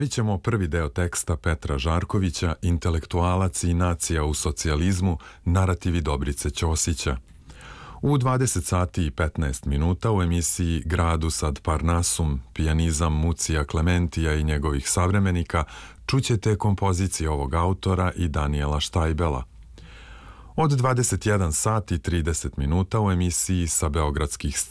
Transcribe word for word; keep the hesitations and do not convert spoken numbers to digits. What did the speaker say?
ćemo prvi deo teksta Petra Žarkovića, Intelektualac i nacija u socijalizmu, narativi Dobrice Ćosića. U dvadeset sati i petnaest minuta u emisiji Gradus ad Parnasum, pijanizam Mucija Klementija i njegovih savremenika, čućete kompozicije ovog autora i Daniela Štajbela. Od dvadeset jedan sat i trideset minuta u emisiji Sa beogradskih